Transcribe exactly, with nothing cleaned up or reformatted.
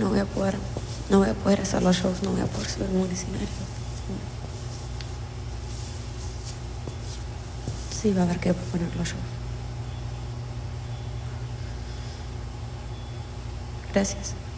no voy a poder, no voy a poder hacer los shows, no voy a poder subirme a un escenario. Sí, va a haber que poner los shows. Gracias.